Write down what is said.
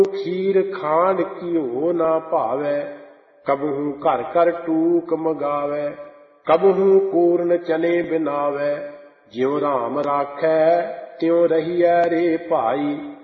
खीर खांड कीओ ना भावै, कबहू घर कर टूक मगावै। कबहू पूर्ण चने बिनावै, ज्यों राम राखै त्यों रहियै रे भाई।